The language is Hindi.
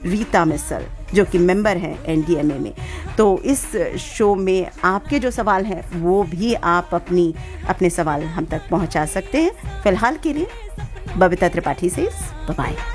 रीता मिसल, जो कि मेंबर हैं एनडीएमए में। तो इस शो में आपके जो सवाल हैं वो भी आप अपने सवाल हम तक पहुंचा सकते हैं। फिलहाल के लिए बबीता त्रिपाठी से बाय।